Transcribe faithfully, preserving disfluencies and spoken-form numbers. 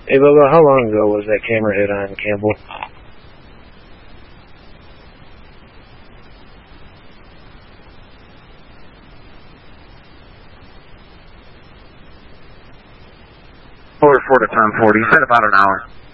Hey, Bubba, how long ago was that camera hit on Campbell? Four four to time forty. You said about an hour.